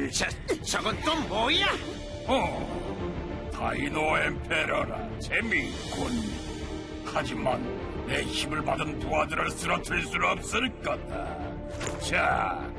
저건 또 뭐야? 다이노 엠페러라. 재미있군. 하지만 내 힘을 받은 부하들을 쓰러뜨릴 수는 없을 거다. 자,